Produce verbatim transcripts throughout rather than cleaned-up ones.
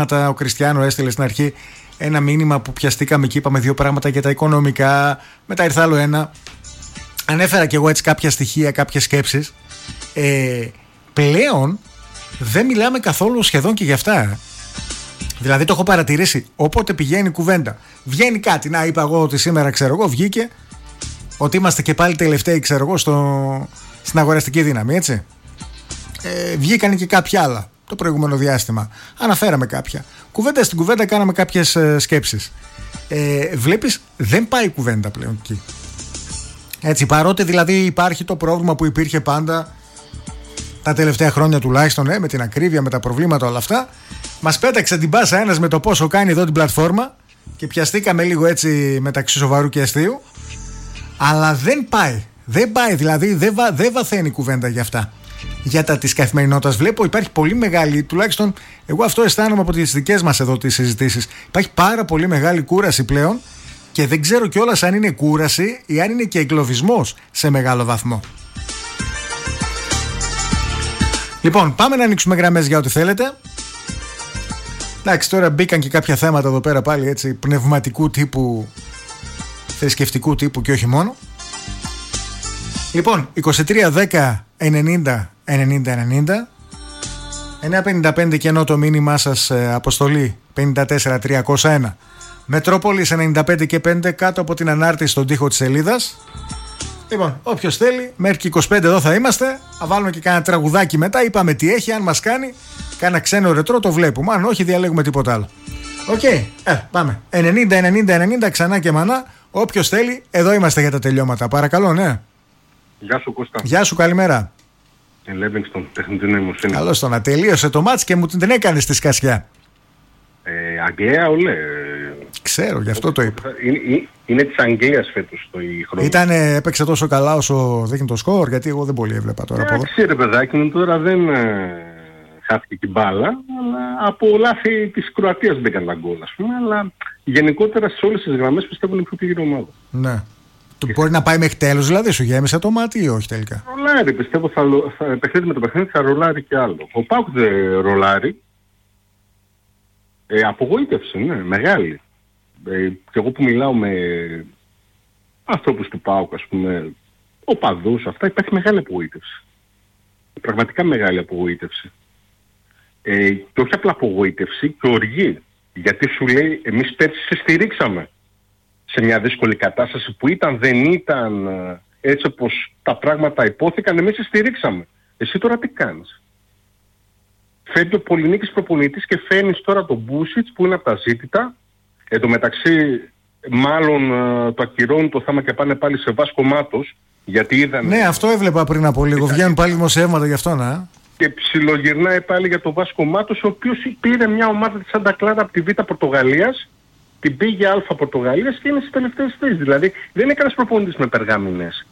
Ο Κριστιάνο έστειλε στην αρχή ένα μήνυμα που πιαστήκαμε και είπαμε δύο πράγματα για τα οικονομικά. Μετά ήρθε άλλο ένα. Ανέφερα κι εγώ έτσι κάποια στοιχεία, κάποιες σκέψεις. Ε, πλέον δεν μιλάμε καθόλου σχεδόν και για αυτά. Δηλαδή το έχω παρατηρήσει. Όποτε πηγαίνει κουβέντα, βγαίνει κάτι. Να, είπα εγώ ότι σήμερα, ξέρω εγώ, βγήκε ότι είμαστε και πάλι τελευταίοι, ξέρω εγώ, στο, στην αγοραστική δύναμη, έτσι. Ε, βγήκαν και κάποια άλλα το προηγούμενο διάστημα. Αναφέραμε κάποια. Κουβέντα στην κουβέντα κάναμε κάποιες ε, σκέψεις. Ε, βλέπεις, δεν πάει κουβέντα πλέον εκεί. Έτσι, παρότι δηλαδή υπάρχει το πρόβλημα που υπήρχε πάντα τα τελευταία χρόνια τουλάχιστον, ε, με την ακρίβεια, με τα προβλήματα, όλα αυτά. Μας πέταξε την πάσα ένας με το πόσο κάνει εδώ την πλατφόρμα και πιαστήκαμε λίγο έτσι μεταξύ σοβαρού και αστείου. Αλλά δεν πάει. Δεν πάει, δηλαδή δεν, βα, δεν βαθαίνει κουβέντα για αυτά. Για τα της καθημερινότητας βλέπω υπάρχει πολύ μεγάλη, τουλάχιστον εγώ αυτό αισθάνομαι από τις δικές μας εδώ τις συζητήσεις. Υπάρχει πάρα πολύ μεγάλη κούραση πλέον και δεν ξέρω κιόλας αν είναι κούραση ή αν είναι και εγκλωβισμός σε μεγάλο βαθμό. Λοιπόν, πάμε να ανοίξουμε γραμμές για ό,τι θέλετε. Εντάξει, τώρα μπήκαν και κάποια θέματα εδώ πέρα πάλι έτσι πνευματικού τύπου, θρησκευτικού τύπου και όχι μόνο. Λοιπόν, είκοσι τρία δέκα ενενήντα ενενήντα ενενήντα, εννιά πενήντα πέντε και ενώ το μήνυμά σας ε, αποστολή πενήντα τέσσερα τριακόσια ένα, Μετρόπολης ενενήντα πέντε και πέντε κάτω από την ανάρτηση στον τοίχο της σελίδας. Λοιπόν, όποιος θέλει, μέχρι και είκοσι πέντε εδώ θα είμαστε. Θα βάλουμε και κάνα τραγουδάκι μετά. Είπαμε τι έχει, αν μας κάνει κάνα ξένο ρετρό το βλέπουμε. Αν όχι, διαλέγουμε τίποτα άλλο. Οκ, okay. ε, πάμε. ενενήντα ενενήντα ενενήντα ξανά και μανά. Όποιος θέλει, εδώ είμαστε για τα τελειώματα. Παρακαλώ, ναι. Γεια σου, Κώστα. Γεια σου, καλημέρα. Λέβινγκστον, τεχνητή νοημοσύνη. Καλώς το να τελείωσε το μάτς και μου την έκανες στη σκασιά. Ε, Αγγλία, ολέ. Ξέρω, γι' αυτό το είπα. Είναι, είναι της Αγγλίας φέτος το η χρόνο. Ήτανε, έπαιξε τόσο καλά όσο δείχνει το σκορ, γιατί εγώ δεν πολύ έβλεπα τώρα από εδώ. Ξέρε παιδάκι μου, τώρα δεν ε, χάθηκε την μπάλα, αλλά από λάθη της Κροατίας μπήκαν τα γκολ, ας πούμε, αλλά γενικότερα σε όλες τις γραμμές πιστεύω είναι πιο πήγαινη ομάδα. Ναι. Το μπορεί να πάει μέχρι τέλος, δηλαδή σου γέμισε το μάτι ή όχι τελικά? Ρολάρι, πιστεύω θα, θα παιχνίδι με το παιχνίδι θα ρολάρει και άλλο. Ο Πάουκ δεν ρολάρει. Ε, απογοήτευση, ναι, μεγάλη. Ε, και εγώ που μιλάω με ανθρώπους του ΠΑΟΚ, ας πούμε, οπαδούς, αυτά, υπάρχει μεγάλη απογοήτευση. Πραγματικά μεγάλη απογοήτευση. Ε, και όχι απλά απογοήτευση, και οργή. Γιατί σου λέει, εμείς πέρσι σε στηρίξαμε σε μια δύσκολη κατάσταση που ήταν, δεν ήταν, έτσι όπως τα πράγματα υπόθηκαν, εμείς σε στηρίξαμε. Εσύ τώρα τι κάνεις? Φέρνει ο Πολυνίκης προπονητής και φέρνεις τώρα τον Μπούσιτς που είναι από τα ζήτητα. Εν τω μεταξύ, μάλλον uh, το ακυρώνουν το θέμα και πάνε πάλι σε Βάσκο Μάτος, γιατί είδαν... Ναι, αυτό έβλεπα πριν από λίγο. Βγαίνουν πάλι δημοσιεύματα γι' αυτό, να. Και ψιλογυρνάει πάλι για το Βάσκο Μάτος, ο οποίος πήρε μια ομάδα της Σάντα Κλάρα από τη Β' Πορτογαλίας, την πήγε Α Πορτογαλίας και είναι στις τελευταίες θέσεις. Δηλαδή, δεν είναι κανένας προπονητής με περγάμηνες.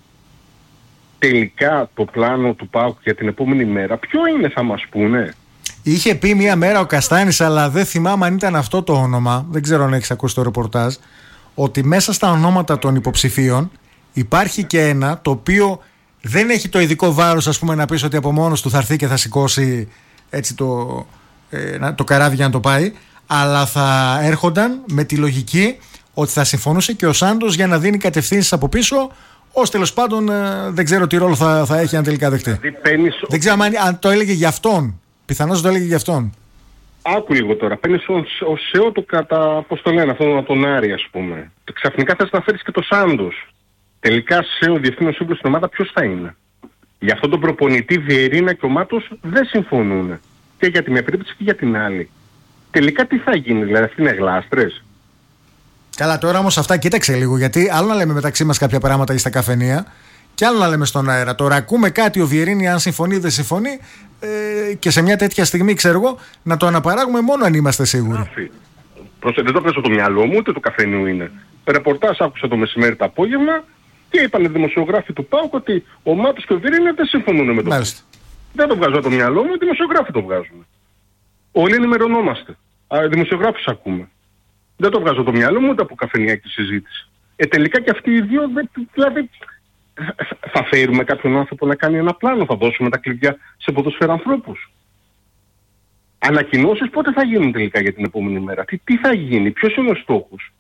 Τελικά, το πλάνο του ΠΑΟΚ για την επόμενη μέρα, ποιο είναι, θα μας πούνε? Είχε πει μία μέρα ο Καστάνης, αλλά δεν θυμάμαι αν ήταν αυτό το όνομα, δεν ξέρω αν έχεις ακούσει το ρεπορτάζ, ότι μέσα στα ονόματα των υποψηφίων υπάρχει και ένα το οποίο δεν έχει το ειδικό βάρος, ας πούμε, να πεις ότι από μόνος του θα έρθει και θα σηκώσει έτσι το, ε, το καράβι για να το πάει, αλλά θα έρχονταν με τη λογική ότι θα συμφωνούσε και ο Σάντος για να δίνει κατευθύνσεις από πίσω, ως τέλος πάντων ε, δεν ξέρω τι ρόλο θα, θα έχει αν τελικά δεχτεί. Δηλαδή, δεν ξέρω αν, αν το έλεγε για αυτόν. Πιθανώς το έλεγε για αυτόν. Άκου λίγο τώρα. Παίρνεις ο ΣΕΟ το κατά, πώς το λένε, αυτόν τον Άρη, ας πούμε. Ξαφνικά θες να φέρεις και το Σάντος. Τελικά ΣΕΟ, διευθύνων σύμβουλος στην ομάδα, ποιος θα είναι? Για αυτόν τον προπονητή, Βιερίνα και ο Μάτος δεν συμφωνούν. Και για τη μία περίπτωση και για την άλλη. Τελικά τι θα γίνει, δηλαδή αυτοί είναι γλάστρες? Καλά, τώρα όμως αυτά κοίταξε λίγο, γιατί άλλο να λέμε μεταξύ μας κάποια πράγματα ή στα καφενεία, και άλλο να λέμε στον αέρα. Τώρα ακούμε κάτι ο Βιερίνη, αν συμφωνεί ή δεν συμφωνεί, ε, και σε μια τέτοια στιγμή, ξέρω εγώ, να το αναπαράγουμε μόνο αν είμαστε σίγουροι. Προσέ, δεν το πέσω το μυαλό μου, ούτε το καφενείο είναι. Ρεπορτάζ άκουσα το μεσημέρι το απόγευμα και είπαν οι δημοσιογράφοι του ΠΑΟΚ ότι ο Μάτος και ο Βιερίνη δεν συμφωνούν με το ΠΑΟΚ. Δεν το βγάζω το μυαλό μου, οι δημοσιογράφοι το βγάζουν. Όλοι ενημερωνόμαστε. Α, δημοσιογράφους ακούμε. Δεν το βγάζω το μυαλό μου, ούτε από καφενειακή συζήτηση. Ε, τελικά και αυτοί οι δύο, δηλαδή, θα φέρουμε κάποιον άνθρωπο να κάνει ένα πλάνο, θα δώσουμε τα κλειδιά σε ποδοσφαίρα ανθρώπους. ανακοινώσεις πότε θα γίνουν τελικά για την επόμενη μέρα. Τι, τι θα γίνει, ποιος είναι ο στόχος.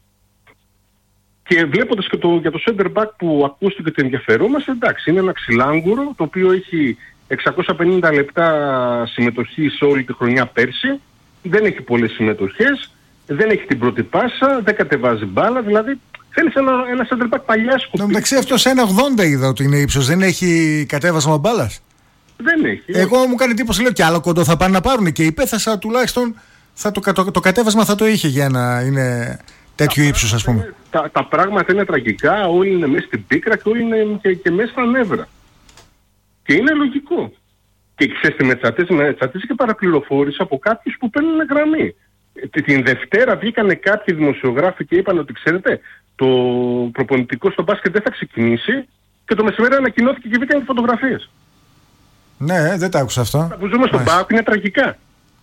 Και βλέποντας και το, για το center back που ακούστηκε ότι ενδιαφερόμαστε, εντάξει, είναι ένα ξυλάγκουρο το οποίο έχει εξακόσια πενήντα λεπτά συμμετοχή σε όλη τη χρονιά πέρσι, δεν έχει πολλές συμμετοχές, δεν έχει την πρώτη πάσα, δεν κατεβάζει μπάλα, δηλαδή θέλεις ένα, ένα center back παλιά σκοπή. No, μεταξύ αυτός ένα ογδόντα είδα ότι είναι ύψος, δεν έχει κατέβασμα μπάλας. Δεν έχει. Εγώ όχι. Μου κάνει εντύπωση, λέω, και άλλο κοντό θα πάνε να πάρουν και η Πέθασα τουλάχιστον θα το, το, το κατέβασμα θα το είχε για να είναι τέτοιου ύψους, ας πούμε. Είναι, τα, τα πράγματα είναι τραγικά, όλοι είναι μέσα στην πίκρα και όλοι είναι και, και μέσα στα νεύρα. Και είναι λογικό. Και ξέρεις τι με τσατίζει και παραπληροφόρηση από κάποιους που παίρνουν γραμμή. Την Δευτέρα βγήκανε κάποιοι δημοσιογράφοι και είπαν ότι ξέρετε, το προπονητικό στο μπάσκετ δεν θα ξεκινήσει και το μεσημέρι ανακοινώθηκε και βγήκαν οι φωτογραφίες. Ναι, δεν τα άκουσα αυτό. Τα που ζούμε στον ΠΑΟΚ είναι τραγικά.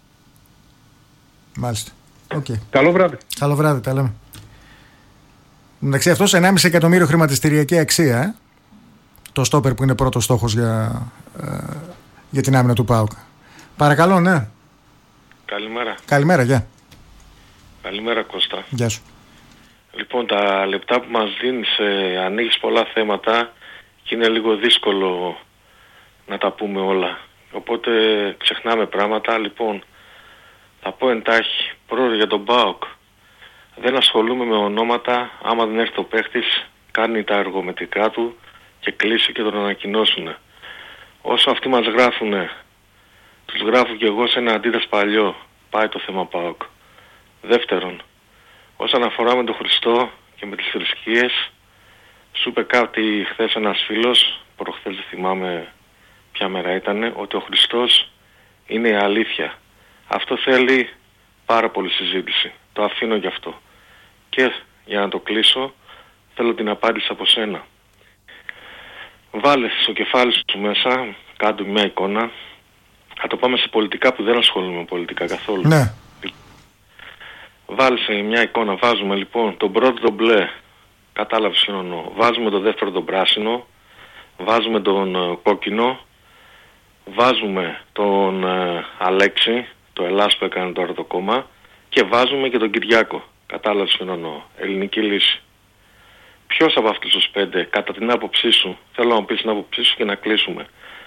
Μάλιστα. Okay. Καλό βράδυ. Καλό βράδυ, τα λέμε. Εντάξει, αυτός ενάμιση εκατομμύριο χρηματιστηριακή αξία, ε? Το στόπερ που είναι πρώτος στόχος για, ε, για την άμυνα του ΠΑΟΚ. Παρακαλώ, ναι. Καλημέρα. Καλημέρα, γεια. Καλημέρα, Κώστα. Γεια σου. Λοιπόν, τα λεπτά που μας δίνεις, ε, ανοίγεις πολλά θέματα και είναι λίγο δύσκολο να τα πούμε όλα. Οπότε ξεχνάμε πράγματα. Λοιπόν, θα πω εντάχει. Πρώτα για τον ΠΑΟΚ. Δεν ασχολούμαι με ονόματα. Άμα δεν έρθει ο παίχτης, κάνει τα εργομετρικά του και κλείσει και τον ανακοινώσουν. Όσο αυτοί μας γράφουνε, τους γράφω και εγώ σε ένα Αντίδας παλιό. Πάει το θέμα ΠΑΟΚ. Δεύτερον, όσον αφορά με τον Χριστό και με τις θρησκείες, σου είπε κάτι χθες ένας φίλος, προχθές δεν θυμάμαι ποια μέρα ήτανε, ότι ο Χριστός είναι η αλήθεια. Αυτό θέλει πάρα πολύ συζήτηση. Το αφήνω γι' αυτό. Και για να το κλείσω, θέλω την απάντηση από σένα. Βάλε στο κεφάλι σου μέσα, κάτω μια εικόνα. Θα το πάμε σε πολιτικά που δεν ασχολούμαι με πολιτικά καθόλου. Ναι. Βάλε σε μια εικόνα, βάζουμε λοιπόν τον πρώτο τον μπλε, κατάλαβες τι εννοώ. Βάζουμε τον δεύτερο τον πράσινο, βάζουμε τον uh, κόκκινο, βάζουμε τον uh, Αλέξη, το Ελλάς που έκανε τώρα το κόμμα, και βάζουμε και τον Κυριάκο. Κατάλαβες τι εννοώ. Ελληνική λύση. Ποιος από αυτούς τους πέντε, κατά την άποψή σου, θέλω να μου πεις την άποψή σου και να κλείσουμε.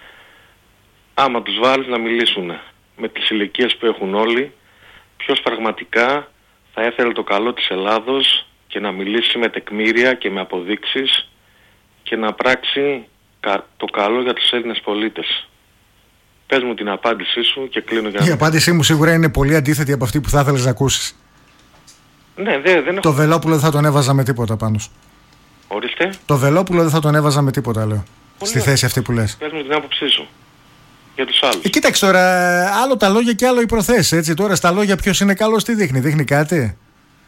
Άμα τους βάλεις να μιλήσουν με τις ηλικίες που έχουν όλοι, ποιος πραγματικά θα έθελε το καλό της Ελλάδος και να μιλήσει με τεκμήρια και με αποδείξεις και να πράξει το καλό για τους Έλληνες πολίτες. Πες μου την απάντησή σου και κλείνω για να... Η απάντησή μου σίγουρα είναι πολύ αντίθετη από αυτή που θα ήθελες να ακούσεις. Ναι, δε, δεν έχω... Το Βελόπουλο δεν θα τον έβαζα με τίποτα πάνω σου. Ορίστε. Το Βελόπουλο δεν θα τον έβαζα με τίποτα, λέω. Πολύ στη θέση αυτή που λες. Πες μου την άποψή σου. Για τους άλλους. Ε, κοίταξε τώρα, άλλο τα λόγια και άλλο οι προθέσεις, έτσι. Τώρα στα λόγια ποιος είναι καλός, τι δείχνει, δείχνει κάτι.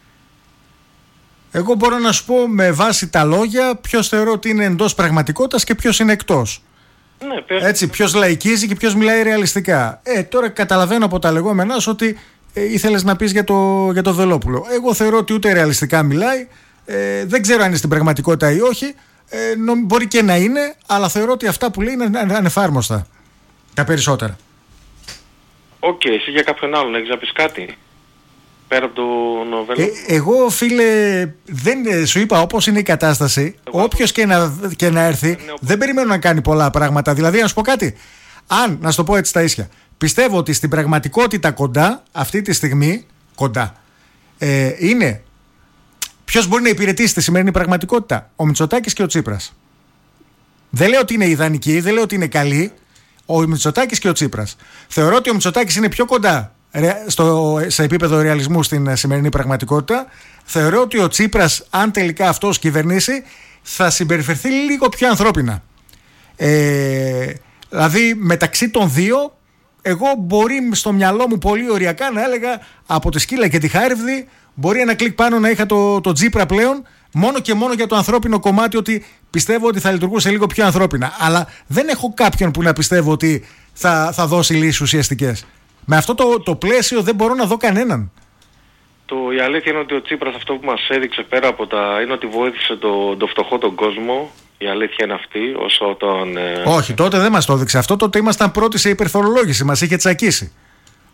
Εγώ μπορώ να σου πω με βάση τα λόγια ποιος θεωρώ ότι είναι εντός πραγματικότητας και ποιος είναι εκτός. Ναι, πες. Έτσι, ποιος λαϊκίζει και ποιος μιλάει ρεαλιστικά. Ε, τώρα καταλαβαίνω από τα λεγόμενά σου ότι ε, ήθελες να πεις για το, για το Βελόπουλο. Εγώ θεωρώ ότι ούτε ρεαλιστικά μιλάει, ε, δεν ξέρω αν είναι στην πραγματικότητα ή όχι, ε, νο, μπορεί και να είναι, αλλά θεωρώ ότι αυτά που λέει είναι ανεφάρμοστα. Τα περισσότερα. Οκ, okay, εσύ για κάποιον άλλον έχεις να πεις κάτι πέρα από το Βελόπουλο? Ε, εγώ φίλε, δεν, σου είπα όπως είναι η κατάσταση, όποιος και να, και να έρθει, ναι, δεν περιμένω να κάνει πολλά πράγματα. Δηλαδή να σου πω κάτι, αν, να σου το πω έτσι στα ίσια, πιστεύω ότι στην πραγματικότητα κοντά, αυτή τη στιγμή, κοντά, ε, είναι ποιος μπορεί να υπηρετήσει τη σημερινή πραγματικότητα, ο Μητσοτάκης και ο Τσίπρας. Δεν λέω ότι είναι ιδανική, δεν λέω ότι είναι καλή. Ο Μητσοτάκης και ο Τσίπρας. Θεωρώ ότι ο Μητσοτάκης είναι πιο κοντά στο, σε επίπεδο ρεαλισμού στην σημερινή πραγματικότητα. Θεωρώ ότι ο Τσίπρας, αν τελικά αυτός κυβερνήσει, θα συμπεριφερθεί λίγο πιο ανθρώπινα. Ε, δηλαδή μεταξύ των δύο, εγώ μπορεί στο μυαλό μου πολύ οριακά να έλεγα από τη Σκύλα και τη Χάριβδη, μπορεί ένα κλικ πάνω να είχα το, το Τσίπρα πλέον, μόνο και μόνο για το ανθρώπινο κομμάτι, ότι πιστεύω ότι θα λειτουργούσε λίγο πιο ανθρώπινα. Αλλά δεν έχω κάποιον που να πιστεύω ότι θα, θα δώσει λύσεις ουσιαστικές. Με αυτό το, το πλαίσιο δεν μπορώ να δω κανέναν. Το, η αλήθεια είναι ότι ο Τσίπρας αυτό που μας έδειξε πέρα από τα... είναι ότι βοήθησε το, το φτωχό τον κόσμο. Η αλήθεια είναι αυτή. Όσο τον, ε... Όχι, τότε δεν μας το έδειξε αυτό. Τότε ήμασταν πρώτοι σε υπερφορολόγηση. Μας είχε τσακίσει.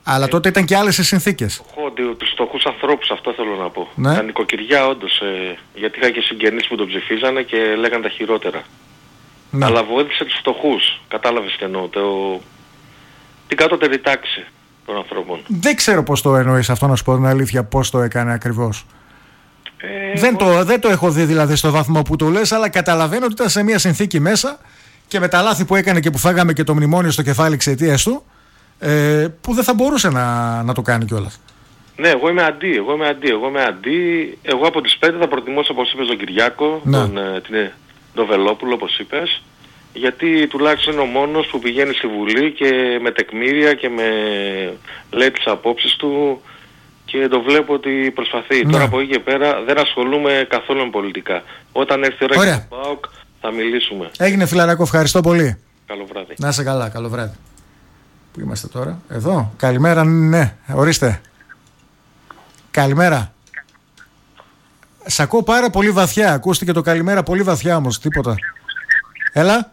Αλλά ε, τότε ήταν και άλλες οι συνθήκες. Τους φτωχούς ανθρώπους, αυτό θέλω να πω. Ναι. Τα νοικοκυριά όντως, ε, γιατί είχα και συγγενείς που τον ψηφίζανε και λέγανε τα χειρότερα. Ναι. Αλλά βοήθησε τους φτωχούς, κατάλαβες τι εννοώ, το, την κατώτερη τάξη των ανθρώπων. Δεν ξέρω πώς το εννοείς αυτό, να σου πω την αλήθεια, πώς το έκανε ακριβώς. Ε, δεν, εγώ... το, δεν το έχω δει δηλαδή στο βαθμό που το λες, αλλά καταλαβαίνω ότι ήταν σε μια συνθήκη μέσα και με τα λάθη που έκανε και που φάγαμε και το μνημόνιο στο κεφάλι εξαιτίας του, ε, που δεν θα μπορούσε να, να το κάνει κιόλας. Ναι, εγώ είμαι αντί, εγώ είμαι αντί, εγώ είμαι αντί. Εγώ από τις πέντε θα προτιμούσα, όπως είπες, τον Κυριάκο, ναι. τον, την, τον Βελόπουλο, όπως είπες, γιατί τουλάχιστον είναι ο μόνος που πηγαίνει στη Βουλή και με τεκμήρια και με λέει τις απόψεις του και το βλέπω ότι προσπαθεί. Ναι. Τώρα από εκεί και πέρα δεν ασχολούμαι καθόλου με πολιτικά. Όταν έρθει η ώρα για το ΠΑΟΚ θα μιλήσουμε. Έγινε, φιλαράκο, ευχαριστώ πολύ. Καλό βράδυ. Να είσαι καλά, καλό βράδυ. Πού είμαστε τώρα, εδώ, καλημέρα, ναι, ορίστε. Καλημέρα. Σ' ακούω πάρα πολύ βαθιά. Ακούστηκε το καλημέρα πολύ βαθιά όμως. Τίποτα. Έλα.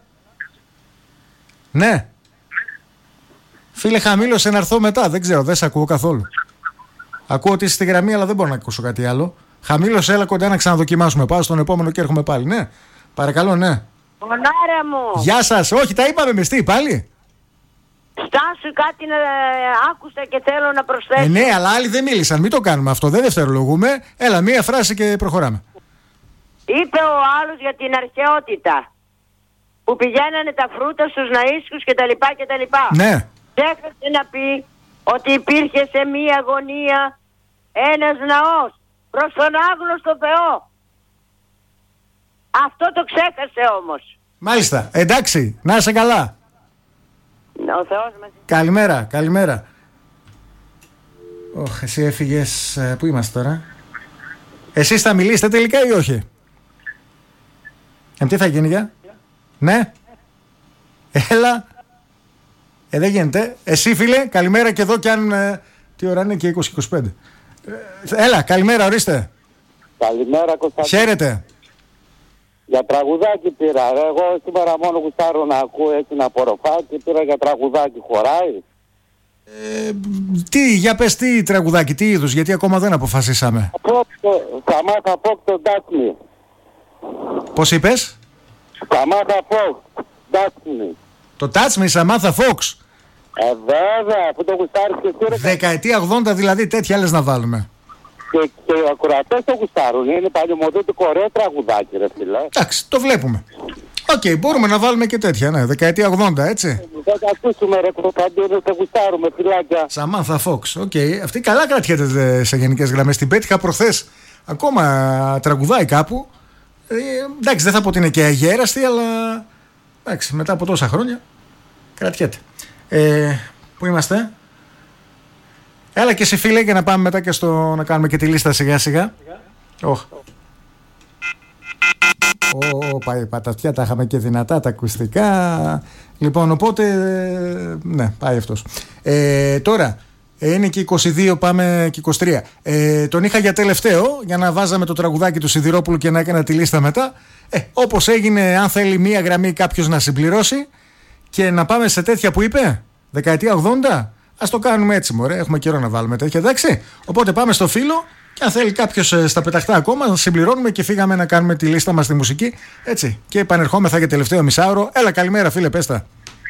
Ναι. Φίλε, χαμήλωσε να έρθω μετά. Δεν ξέρω, δεν σ' ακούω καθόλου. Ακούω ότι είσαι στη γραμμή, αλλά δεν μπορώ να ακούσω κάτι άλλο. Χαμήλωσε, έλα κοντά να ξαναδοκιμάσουμε. Πάω στον επόμενο και έρχομαι πάλι. Ναι. Παρακαλώ, ναι. Μονάρα μου. Γεια σας. Όχι, τα είπαμε με τι, πάλι. Στάσου κάτι να άκουσα και θέλω να προσθέσω. Ε, ναι, αλλά άλλοι δεν μίλησαν. Μην το κάνουμε αυτό. Δεν δευτερολογούμε. Έλα, μία φράση και προχωράμε. Είπε ο άλλος για την αρχαιότητα. Που πηγαίνανε τα φρούτα στους ναΐσκους και τα λοιπά και τα λοιπά. Ναι. Ξέχασε να πει ότι υπήρχε σε μία γωνία ένας ναός προς τον άγνωστο Θεό. Αυτό το ξέχασε όμως. Μάλιστα. Εντάξει. Να είσαι καλά. Ο Θεός μας. Καλημέρα, καλημέρα. Ωχ, εσύ έφυγες. Πού είμαστε τώρα? Εσείς θα μιλήσετε τελικά ή όχι? Ε, τι θα γίνει για? Ναι. Έλα. Ε, δεν γίνεται. Εσύ φίλε, καλημέρα και εδώ κι αν... Ε, τι ώρα είναι και είκοσι είκοσι πέντε. Ε, έλα, καλημέρα, ορίστε. Καλημέρα, Κωνσταντίνο. Χαίρετε. Για τραγουδάκι πήρα. Εγώ σήμερα μόνο γουστάρω να ακούω έτσι να απορροφά και πήρα για τραγουδάκι. Χωράει? Ε, τι, για πες τι τραγουδάκι, τι είδους, γιατί ακόμα δεν αποφασίσαμε. Σαμάθα Φόξ το Touch Me. Πώς είπες? Σαμάθα Φόξ, Touch Me. Το Touch Me, Σαμάθα Φόξ. Ε, βέβαια, που το γουστάρεις και εσύ. Δεκαετία ογδόντα δηλαδή, τέτοια άλλες να βάλουμε. Και, και οι ακροατές το γουστάρουν. Είναι παλιωμοδίτικο ωραίο τραγουδάκι, ρε φίλε. Εντάξει, το βλέπουμε. Οκ, okay, μπορούμε να βάλουμε και τέτοια, ναι. Δεκαετία ογδόντα, έτσι. Δεν θα ακούσουμε, ρε Κωνσταντίνο, το γουστάρουμε, φιλάκια. Σαμάνθα Φόξ, οκ. Okay. Αυτή καλά κρατιέται σε γενικές γραμμές. Την πέτυχα προχθές. Ακόμα τραγουδάει κάπου. Ε, εντάξει, δεν θα πω ότι είναι και αγέραστη, αλλά εντάξει, μετά από τόσα χρόνια κρατιέται. Ε, πού είμαστε? Έλα και εσύ φίλε, για να πάμε μετά και στο να κάνουμε και τη λίστα σιγά σιγά. Oh. Ω, πάει πατατιά, τα είχαμε και δυνατά τα ακουστικά. Λοιπόν, οπότε, ναι, πάει αυτός. Ε, τώρα, είναι και είκοσι δύο, πάμε και είκοσι τρία. Ε, τον είχα για τελευταίο, για να βάζαμε το τραγουδάκι του Σιδηρόπουλου και να έκανα τη λίστα μετά. Ε, όπως έγινε, αν θέλει μία γραμμή κάποιος να συμπληρώσει και να πάμε σε τέτοια που είπε, δεκαετία ογδόντα. Ας το κάνουμε έτσι, μωρέ. Έχουμε καιρό να βάλουμε τέτοια, εντάξει. Οπότε πάμε στο φίλο και αν θέλει κάποιος στα πεταχτά ακόμα, να συμπληρώνουμε και φύγαμε να κάνουμε τη λίστα μας στη μουσική. Έτσι. Και επανερχόμεθα για τελευταίο μισάωρο. Έλα, καλημέρα, φίλε, πες τα.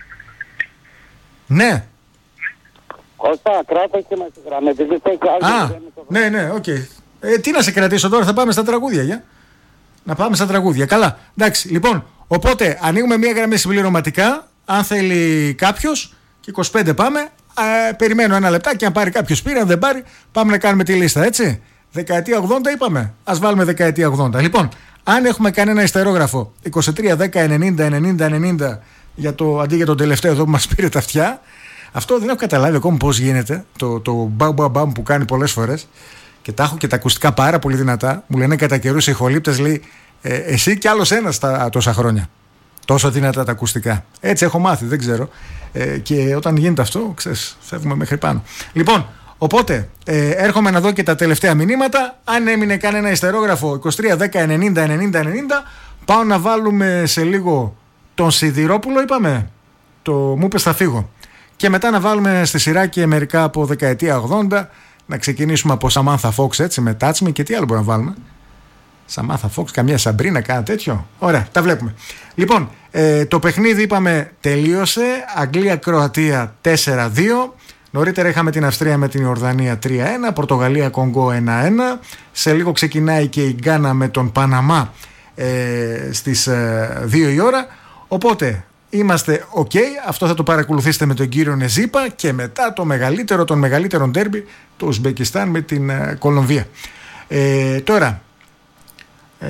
Ναι. Κώστα, κράτησε μας τη γραμμή. Α, ναι, ναι, οκ. Okay. Ε, τι να σε κρατήσω τώρα, θα πάμε στα τραγούδια, για. Να πάμε στα τραγούδια. Καλά. Εντάξει, λοιπόν. Οπότε ανοίγουμε μία γραμμή συμπληρωματικά. Αν θέλει κάποιος. Και είκοσι πέντε πάμε. Ε, περιμένω ένα λεπτάκι, αν πάρει κάποιος πήρε, αν δεν πάρει, πάμε να κάνουμε τη λίστα, έτσι. Δεκαετία ογδόντα είπαμε. Ας βάλουμε δεκαετία ογδόντα. Λοιπόν, αν έχουμε κανένα ιστερόγραφο είκοσι τρία δέκα ενενήντα ενενήντα ενενήντα για το, αντί για τον τελευταίο εδώ που μας πήρε τα αυτιά, αυτό δεν έχω καταλάβει ακόμα πώς γίνεται. Το, το μπαμ μπαμ μπαμ που κάνει πολλές φορές και τα έχω και τα ακουστικά πάρα πολύ δυνατά. Μου λένε κατά καιρούς οι ηχολήπτες, λέει, ε, εσύ κι άλλος ένας τα τόσα χρόνια. Τόσο δυνατά τα ακουστικά. Έτσι έχω μάθει, δεν ξέρω. Ε, και όταν γίνεται αυτό, ξέρεις, φεύγουμε μέχρι πάνω. Λοιπόν, οπότε ε, έρχομαι να δω και τα τελευταία μηνύματα. Αν έμεινε κανένα ιστερόγραφο είκοσι τρία δέκα ενενήντα ενενήντα ενενήντα, πάω να βάλουμε σε λίγο τον Σιδηρόπουλο, είπαμε. Το μου είπες θα φύγω. Και μετά να βάλουμε στη σειρά και μερικά από δεκαετία ογδόντα. Να ξεκινήσουμε από Samantha Fox, έτσι, με Touch Me, και τι άλλο μπορούμε να βάλουμε. Samantha Fox, καμιά Σαμπρίνα, κάνα τέτοιο. Ωραία, τα βλέπουμε. Λοιπόν, ε, το παιχνίδι είπαμε τελείωσε. Αγγλία-Κροατία τέσσερα δύο. Νωρίτερα είχαμε την Αυστρία με την Ιορδανία τρία ένα. Πορτογαλία-Κονγκό ένα ένα. Σε λίγο ξεκινάει και η Γκάνα με τον Παναμά ε, στις ε, δύο η ώρα. Οπότε είμαστε ok. Αυτό θα το παρακολουθήσετε με τον κύριο Νεζίπα. Και μετά το μεγαλύτερο των μεγαλύτερων ντέρμπι, το Ουσμπεκιστάν με την ε, Κολομβία. Ε, τώρα ε,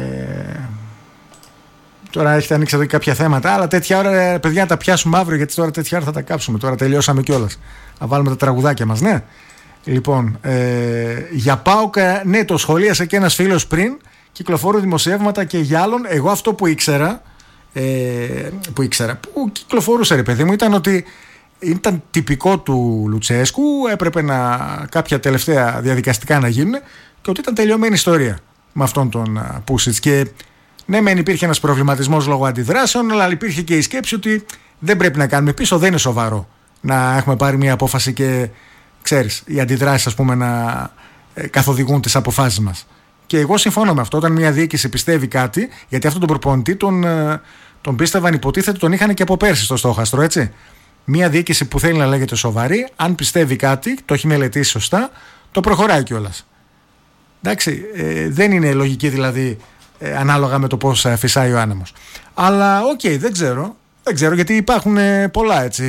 Τώρα έχετε ανοίξει εδώ και κάποια θέματα. Αλλά τέτοια ώρα, παιδιά, να τα πιάσουμε αύριο. Γιατί τώρα τέτοια ώρα θα τα κάψουμε. Τώρα τελειώσαμε κιόλας. Να βάλουμε τα τραγουδάκια μας, ναι. Λοιπόν, ε, για ΠΑΟΚ, ναι, το σχολίασε και ένας φίλος πριν. Κυκλοφορούν δημοσιεύματα και για άλλον. Εγώ αυτό που ήξερα, ε, που ήξερα, που κυκλοφορούσε, ρε παιδί μου, ήταν ότι ήταν τυπικό του Λουτσέσκου. Έπρεπε να κάποια τελευταία διαδικαστικά να γίνουν και ότι ήταν τελειωμένη ιστορία με αυτόν τον Πούσιτς. Και ναι, μεν υπήρχε ένας προβληματισμός λόγω αντιδράσεων, αλλά υπήρχε και η σκέψη ότι δεν πρέπει να κάνουμε πίσω, δεν είναι σοβαρό να έχουμε πάρει μια απόφαση και ξέρεις, οι αντιδράσεις, ας πούμε, να καθοδηγούν τις αποφάσεις μας. Και εγώ συμφωνώ με αυτό. Όταν μια διοίκηση πιστεύει κάτι, γιατί αυτόν τον προπονητή τον, τον πίστευαν, υποτίθεται, τον είχαν και από πέρσι στο στόχαστρο, έτσι. Μια διοίκηση που θέλει να λέγεται σοβαρή, αν πιστεύει κάτι, το έχει μελετήσει σωστά, το προχωράει κιόλας. Εντάξει, ε, δεν είναι λογική δηλαδή ε, ανάλογα με το πώς ε, φυσάει ο άνεμος. Αλλά οκ, okay, δεν ξέρω. Δεν ξέρω, γιατί υπάρχουν ε, πολλά, έτσι.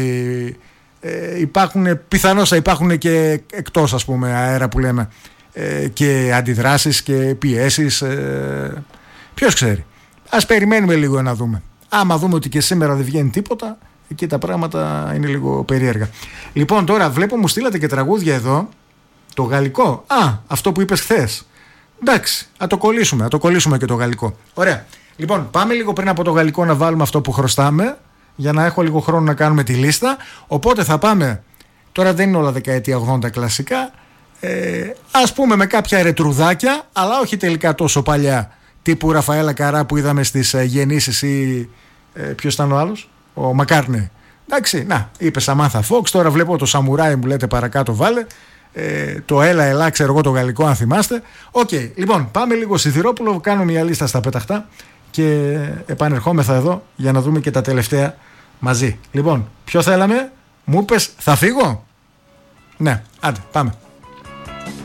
Ε, υπάρχουν, πιθανώς θα υπάρχουν και εκτός, ας πούμε, αέρα που λέμε, ε, και αντιδράσεις και πιέσεις. Ε, ποιος ξέρει. Ας περιμένουμε λίγο να δούμε. Άμα δούμε ότι και σήμερα δεν βγαίνει τίποτα, εκεί τα πράγματα είναι λίγο περίεργα. Λοιπόν, τώρα βλέπω μου στείλατε και τραγούδια εδώ. Το γαλλικό. Α, αυτό που είπες χθες. Εντάξει, α το κολλήσουμε, α το κολλήσουμε και το γαλλικό. Ωραία. Λοιπόν, πάμε λίγο πριν από το γαλλικό να βάλουμε αυτό που χρωστάμε, για να έχω λίγο χρόνο να κάνουμε τη λίστα. Οπότε θα πάμε. Τώρα δεν είναι όλα δεκαετία ογδόντα κλασικά. Ε, ας πούμε με κάποια ρετρουδάκια, αλλά όχι τελικά τόσο παλιά. Τύπου Ραφαέλα Καρά που είδαμε στις ε, γεννήσεις ή. Ε, ποιος ήταν ο άλλος? Ο Μακάρνε. Εντάξει, να, είπε Samantha Fox. Τώρα βλέπω το Σαμουράι μου λέτε παρακάτω, βάλε. Ε, το έλα ελά, ξέρω εγώ το γαλλικό, αν θυμάστε. Οκ, okay, λοιπόν, πάμε λίγο Σιδηρόπουλο, κάνω μια λίστα στα πέταχτα και επανερχόμεθα εδώ για να δούμε και τα τελευταία μαζί. Λοιπόν, ποιο θέλαμε? Μου είπες θα φύγω? Ναι, άντε, πάμε.